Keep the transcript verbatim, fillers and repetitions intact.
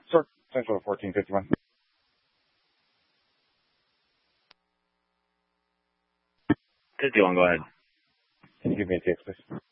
Sir, Central fourteen fifty-one. fifty-one, go ahead. Can you give me a text, please?